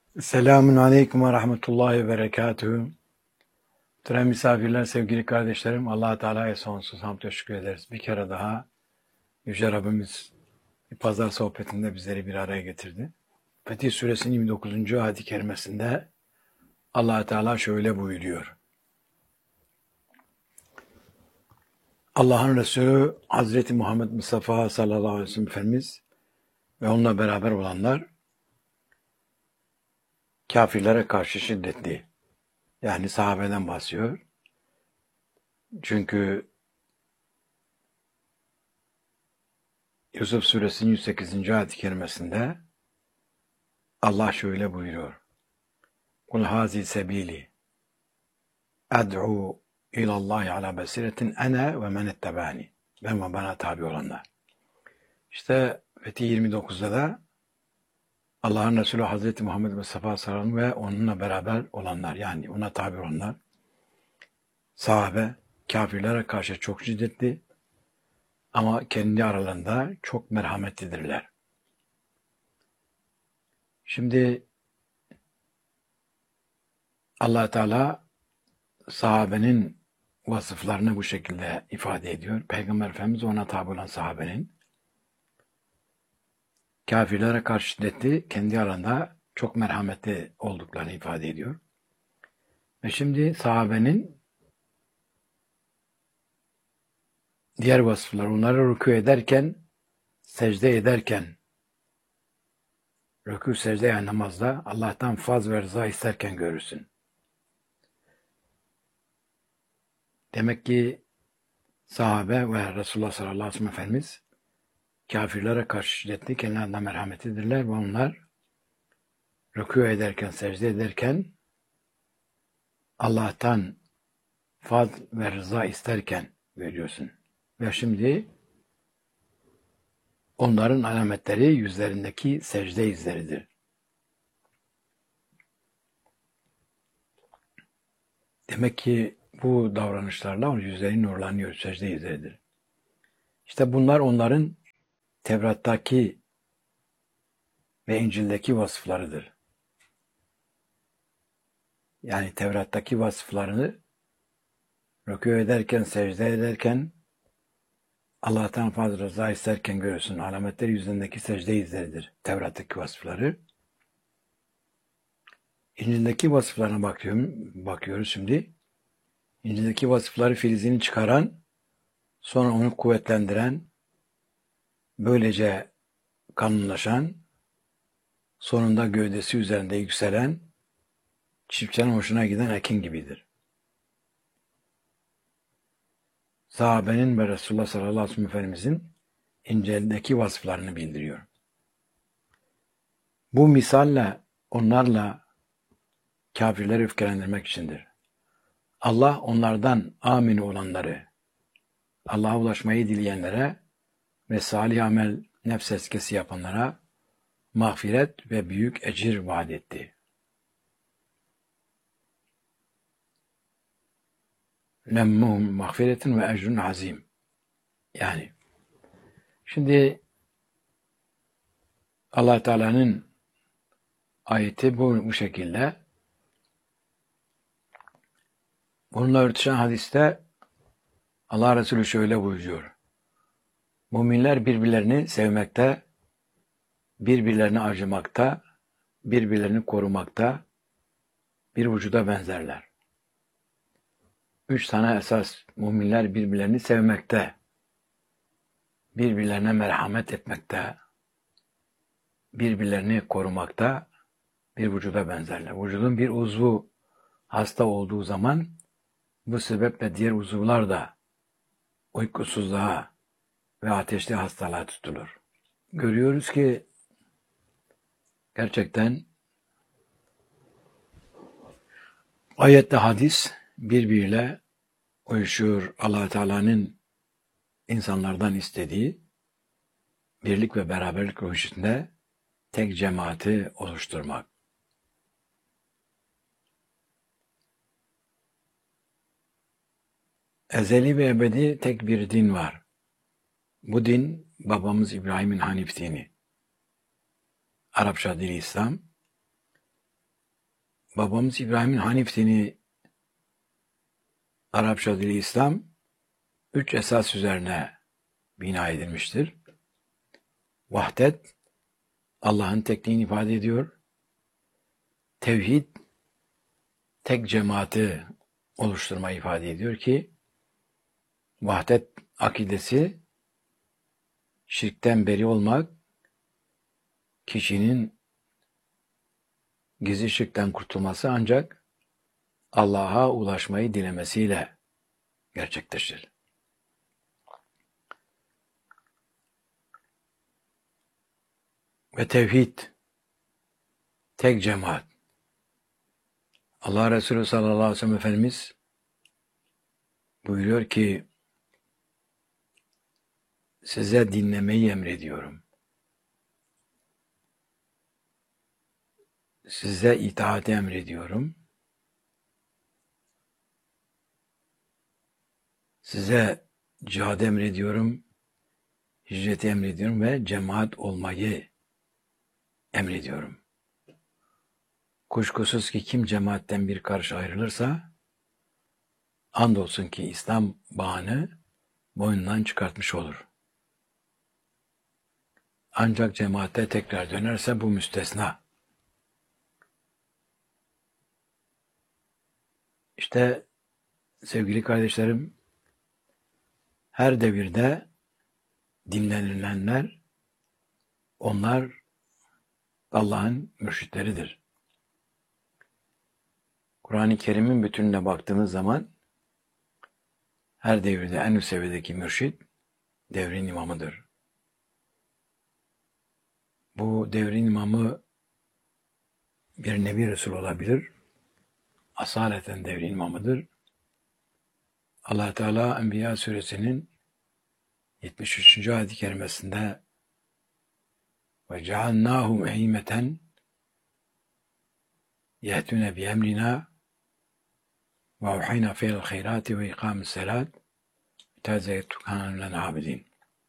Selamun Aleyküm ve Rahmetullahi ve Berekatuhu. Muhterem misafirler, sevgili kardeşlerim, Allah-u Teala'ya sonsuz hamd ve şükür ederiz. Bir kere daha Yüce Rabbimiz bir pazar sohbetinde bizleri bir araya getirdi. Fetih Suresinin 29. ayet-i kerimesinde Allah-u Teala şöyle buyuruyor. Allah'ın Resulü Hazreti Muhammed Mustafa sallallahu aleyhi ve sellem Efendimiz ve onunla beraber olanlar kafirlere karşı şiddetli. Yani sahabeden bahsediyor. Çünkü Yusuf Suresinin 108. ayet-i kerimesinde Allah şöyle buyuruyor. Kul hazi sebili ad'u ilallahi ala basiretin ene ve men ettebani. Ben ve bana tabi olanlar. İşte Fetih 29'da da Allah'ın Resulü Hazreti Muhammed Mustafa sallallahu aleyhi ve sellem ve onunla beraber olanlar, yani ona tabi olanlar, sahabe kafirlere karşı çok şiddetli ama kendi aralarında çok merhametlidirler. Şimdi Allah Teala sahabenin vasıflarını bu şekilde ifade ediyor. Peygamber Efendimiz ona tabi olan sahabenin kafirlere karşı şiddetli, kendi aralarında çok merhametli olduklarını ifade ediyor. Ve şimdi sahabenin diğer vasıfları, onları rükû ederken, secde ederken, rükû secde yani namazda Allah'tan faz ve rıza isterken görürsün. Demek ki sahabe ve Resulullah sallallahu aleyhi ve sellem Efendimiz kafirlere karşı şiddetli, kendilerine merhametlidirler ve onlar rükû ederken, secde ederken Allah'tan faz ve rıza isterken görüyorsun. Ve şimdi onların alametleri yüzlerindeki secde izleridir. Demek ki bu davranışlarla yüzleri nurlanıyor, secde izleridir. İşte bunlar onların Tevrat'taki ve İncil'deki vasıflarıdır. Yani Tevrat'taki vasıflarını rükû ederken, secde ederken, Allah'tan fazla rıza isterken görürsün. Alametleri yüzündeki secde izleridir. Tevrat'taki vasıfları. İncil'deki vasıflarına bakıyoruz şimdi. İncil'deki vasıfları filizini çıkaran, sonra onu kuvvetlendiren, böylece kanunlaşan, sonunda gövdesi üzerinde yükselen, çiftçinin hoşuna giden ekin gibidir. Sahabenin ve Resulullah sallallahu aleyhi ve sellem Efendimizin İncil'deki vasıflarını bildiriyor. Bu misalle onlarla kafirleri öfkelendirmek içindir. Allah onlardan amin olanları, Allah'a ulaşmayı dileyenlere ve salih amel nefs eskesi yapanlara mağfiret ve büyük ecir vaat etti. Lemmuhum mağfiretin ve ecrun azim. Yani şimdi Allah Teala'nın ayeti bu şekilde. Bununla örtüşen hadiste Allah Resulü şöyle buyuruyor. Müminler birbirlerini sevmekte, birbirlerini acımakta, birbirlerini korumakta, bir vücuda benzerler. 3 tane esas: müminler birbirlerini sevmekte, birbirlerine merhamet etmekte, birbirlerini korumakta, bir vücuda benzerler. Vücudun bir uzvu hasta olduğu zaman bu sebeple diğer uzuvlar da uykusuzluğa ve ateşli hastalığa tutulur. Görüyoruz ki gerçekten ayetle hadis birbiriyle uyuşuyor. Allah Teala'nın insanlardan istediği birlik ve beraberlik ruhu içinde tek cemaati oluşturmak. Ezeli ve ebedi tek bir din var. Bu din babamız İbrahim'in Hanif dini. Arapça dili İslam. babamız İbrahim'in Hanif dini, Arapça dili İslam, 3 esas üzerine bina edilmiştir. Vahdet, Allah'ın tekliğini ifade ediyor. Tevhid, tek cemaati oluşturmayı ifade ediyor ki, vahdet akidesi, şirkten beri olmak, kişinin gizli şirkten kurtulması ancak Allah'a ulaşmayı dilemesiyle gerçekleşir. Ve tevhid, tek cemaat. Allah Resulü sallallahu aleyhi ve sellem Efendimiz buyuruyor ki, size dinlemeyi emrediyorum. Size itaati emrediyorum. Size cihad emrediyorum. Hicreti emrediyorum ve cemaat olmayı emrediyorum. Kuşkusuz ki kim cemaatten bir karış ayrılırsa, andolsun ki İslam bağını boynundan çıkartmış olur. Ancak cemaate tekrar dönerse bu müstesna. İşte sevgili kardeşlerim, her devirde dinlenilenler, onlar Allah'ın mürşitleridir. Kur'an-ı Kerim'in bütününe baktığımız zaman her devirde en üst seviyedeki mürşit devrin imamıdır. Bu devrin imamı bir Nebi Resul olabilir. Asaleten devrin imamıdır. Allah Teala Enbiya suresinin 73. ayet-i kerimesinde ve cealnâhum eîmeten yehtûne bi emrina ve avhayna feyl hayrâti ve ikâmis selât tezeyyetukânen abidin.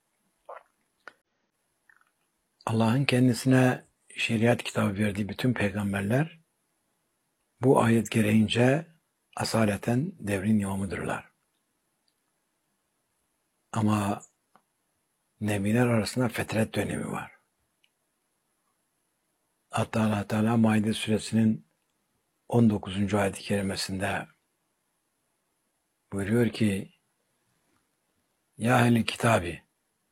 Allah'ın kendisine şeriat kitabı verdiği bütün peygamberler bu ayet gereğince asaleten devrin imamıdırlar. Ama nebiler arasında fetret dönemi var. Hatta Allah Teala Maide suresinin 19. ayet-i kerimesinde buyuruyor ki, ya ehli kitabi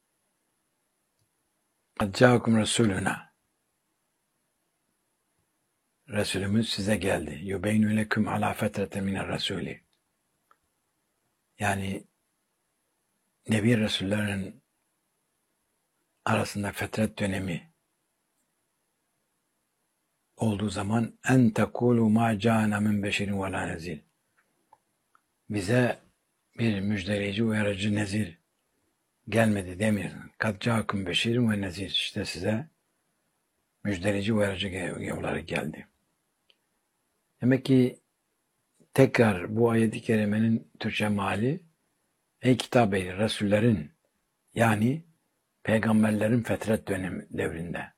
kad câekum resuluna, Resulümüz size geldi. Yubeynü leküm alâ fetrete miner rasûli. Yani Nebi Resullerin arasında fetret dönemi olduğu zaman en tekulu ma câne min beşerin ve lâ nezîr. Bize bir müjdeleyici, uyarıcı, nezir gelmedi demiyorsun. Kad câekum beşerin ve nezîr. İşte size müjdeleyici, uyarıcı olarak geldi. Demek ki tekrar bu ayet-i kerimenin Türkçe meali, ey kitap ehli, Resullerin yani peygamberlerin fetret dönemi devrinde,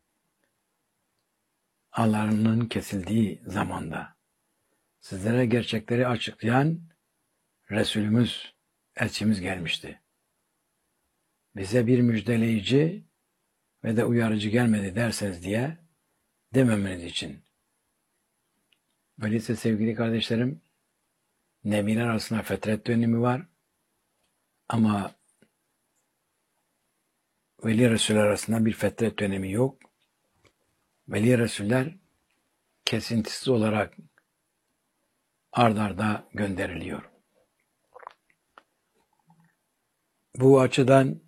Allah'ın kesildiği zamanda sizlere gerçekleri açıklayan Resulümüz, elçimiz gelmişti. Bize bir müjdeleyici ve de uyarıcı gelmedi derseniz diye dememeniz için. Öyleyse sevgili kardeşlerim, nebiler arasında fetret dönemi var ama Veli Resuller arasında bir fetret dönemi yok. Veli Resuller kesintisiz olarak ard arda gönderiliyor. Bu açıdan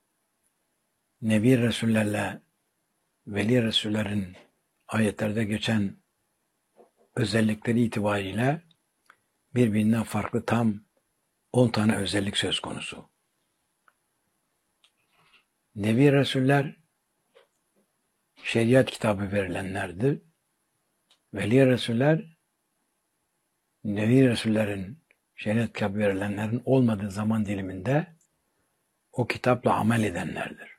Nebi Resullerle Veli Resullerin ayetlerde geçen özellikleri itibariyle birbirinden farklı tam 10 tane özellik söz konusu. Nebi Resuller şeriat kitabı verilenlerdir. Veli Resuller Nebi Resullerin şeriat kitabı verilenlerin olmadığı zaman diliminde o kitapla amel edenlerdir.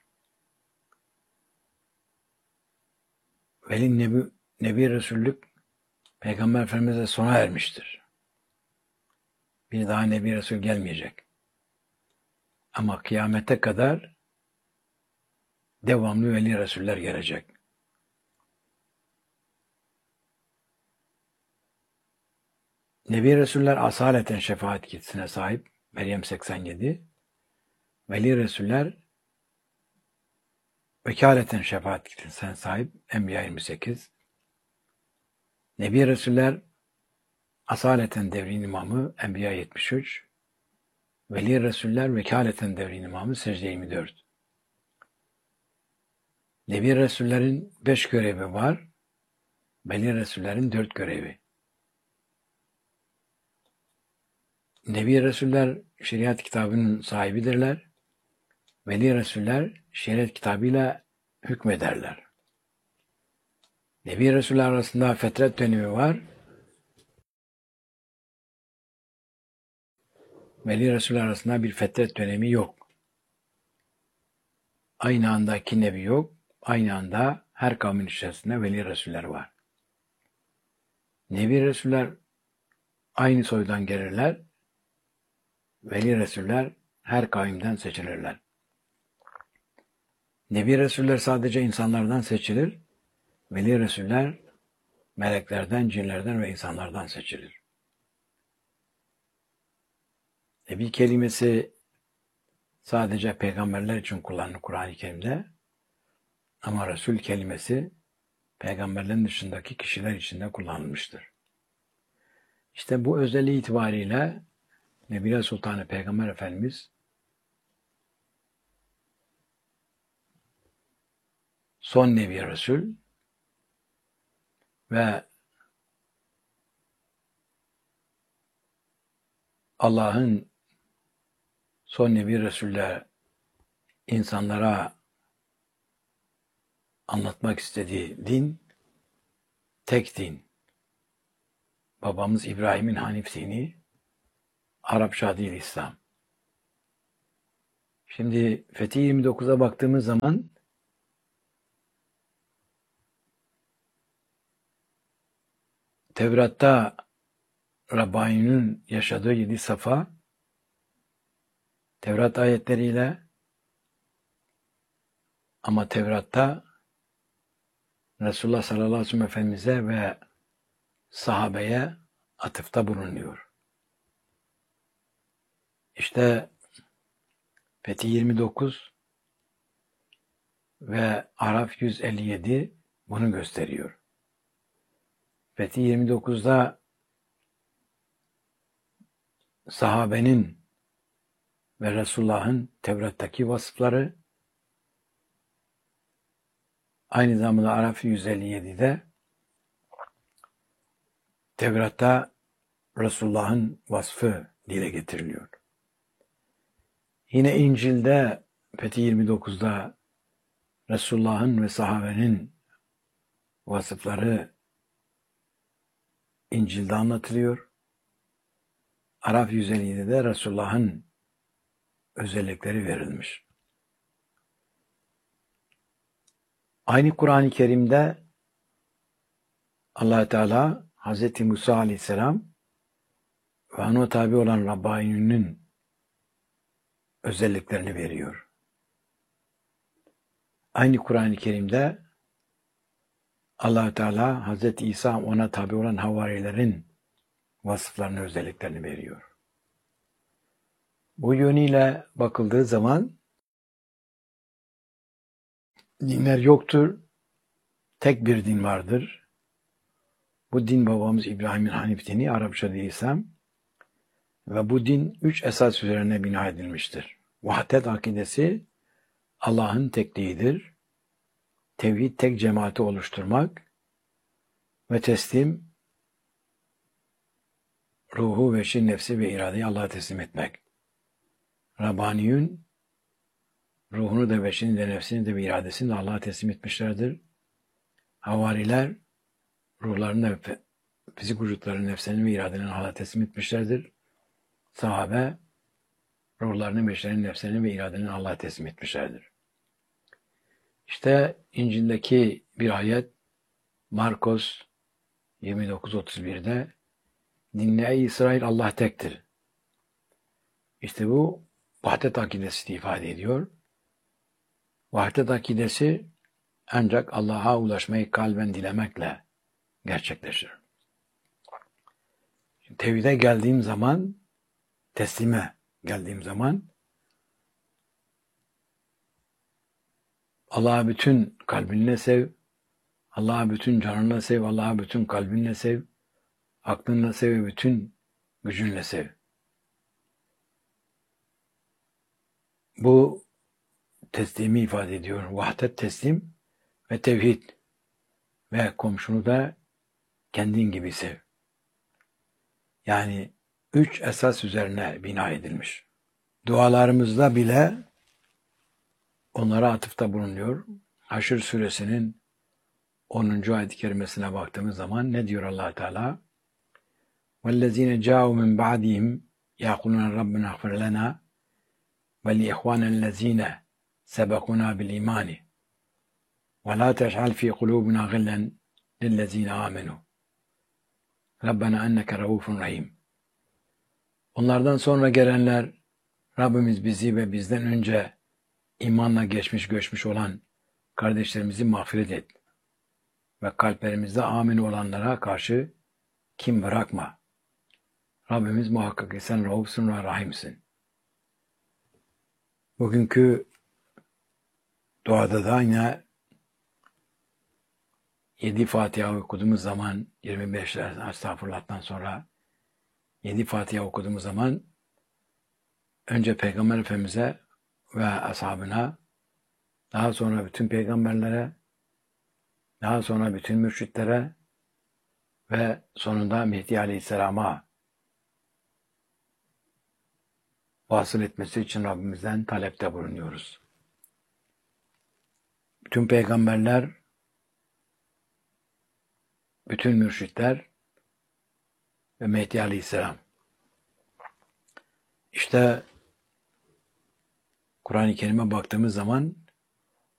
Veli Nebi Resullük Peygamber Efendimiz'e sona ermiştir. Bir daha Nebi Resul gelmeyecek. Ama kıyamete kadar devamlı veli Resuller gelecek. Nebi Resuller asaleten şefaat yetkisine sahip. Meryem 87. Veli Resuller vekaleten şefaat yetkisine sahip. Enbiya 28. Nebi Resuller asaleten devrin imamı. Enbiya 73. Veli Resuller vekaleten devrin imamı. Secde 24. Nebi Resullerin 5 görevi var. Veli Resullerin 4 görevi. Nebi Resuller şeriat kitabının sahibidirler. Veli Resuller şeriat kitabıyla hükmederler. Nebi Resuller arasında fetret dönemi var. Veli Resuller arasında bir fetret dönemi yok. Aynı anda iki nebi yok. Aynı anda her kavmin içerisinde veli Resuller var. Nebi Resuller aynı soydan gelirler. Veli Resuller her kavimden seçilirler. Nebi Resuller sadece insanlardan seçilir. Veli Resuller meleklerden, cinlerden ve insanlardan seçilir. Nebi kelimesi sadece peygamberler için kullanılır Kur'an-ı Kerim'de. Ama Resul kelimesi peygamberlerin dışındaki kişiler için de kullanılmıştır. İşte bu özelliği itibariyle Nebiler Sultanı Peygamber Efendimiz son Nebi Resul ve Allah'ın son Nebi Resul'le insanlara anlatmak istediği din tek din. Babamız İbrahim'in Hanif dini, Arapça değil İslam. Şimdi Fethi 29'a baktığımız zaman Tevrat'ta Rabbani'nin yaşadığı 7 safa Tevrat ayetleriyle ama Tevrat'ta Resulullah sallallahu aleyhi ve sellem Efendimiz'e ve sahabeye atıfta bulunuyor. İşte Fethi 29 ve Araf 157 bunu gösteriyor. Fethi 29'da sahabenin ve Resulullah'ın Tevrat'taki vasıfları, aynı zamanda Araf 157'de Tevrat'ta Resulullah'ın vasfı dile getiriliyor. Yine İncil'de Fethi 29'da Resulullah'ın ve sahabenin vasıfları İncil'de anlatılıyor. Araf 157'de Resulullah'ın özellikleri verilmiş. Aynı Kur'an-ı Kerim'de Allah Teala Hz. Musa Aleyhisselam ve ona tabi olan Rabbani'nin özelliklerini veriyor. Aynı Kur'an-ı Kerim'de Allah Teala Hz. İsa ona tabi olan havarilerin vasıflarını, özelliklerini veriyor. Bu yönüyle bakıldığı zaman dinler yoktur. Tek bir din vardır. Bu din babamız İbrahim'in Hanif dini, Arapça değil İslam. Ve bu din 3 esas üzerine bina edilmiştir. Vahdet akidesi Allah'ın tekliğidir. Tevhid tek cemaati oluşturmak ve teslim ruhu, veşi, nefsi ve iradeyi Allah'a teslim etmek. Rabbaniyün ruhunu da, veşini de, nefsini de ve iradesini de Allah'a teslim etmişlerdir. Havariler ruhlarını da, fizik vücutlarını, nefsini ve iradelerini Allah'a teslim etmişlerdir. Sahabe ruhlarını, veşlerini, nefsini ve iradelerini Allah'a teslim etmişlerdir. İşte İncil'deki bir ayet Markos 29-31'de dinle ey İsrail, Allah tektir. İşte bu vahdet akidesini ifade ediyor. Vahdet akidesi ancak Allah'a ulaşmayı kalben dilemekle gerçekleşir. Tevhide geldiğim zaman, teslime geldiğim zaman Allah'a bütün kalbinle sev, Allah'a bütün canınla sev, Allah'a bütün kalbinle sev, aklınla sev ve bütün gücünle sev. Bu teslimi ifade ediyor. Vahdet teslim ve tevhid ve komşunu da kendin gibi sev. Yani 3 esas üzerine bina edilmiş. Dualarımızda bile onlara atıfta bulunuyor. Haşr suresinin 10. ayet-i kerimesine baktığımız zaman ne diyor Allah Teala? وَالَّذ۪ينَ جَاءُوا مِنْ بَعْدِهِمْ يَقُولُونَ رَبَّنَا اغْفِرْ لَنَا وَلِإِخْوَانَ الَّذ۪ينَ سَبَقُونَا بِالْاِيمَانِ وَلَا تَجْعَلْ ف۪ي قُلُوبِنَا غِلًّا لِلَّذ۪ينَ آمَنُوا رَبَّنَا اَنَّكَ رَؤُوفٌ رَحِيمٌ. Onlardan sonra gelenler, Rabbimiz bizi ve bizden önce imanla geçmiş göçmüş olan kardeşlerimizi mağfiret et ve kalplerimizde amin olanlara karşı kin bırakma. Rabbimiz muhakkak ki sen Raufsun ve Rahimsin. Bugünkü duada da yine 7 Fatiha okuduğumuz zaman, 25 estağfurullah'tan sonra 7 Fatiha okuduğumuz zaman önce Peygamber Efendimiz'e ve ashabına, daha sonra bütün peygamberlere, daha sonra bütün mürşitlere ve sonunda Mehdi Aleyhisselam'a vasıl etmesi için Rabbimizden talepte bulunuyoruz. Bütün peygamberler, bütün mürşitler ve Mehdi Aleyhisselam. İşte Kur'an-ı Kerim'e baktığımız zaman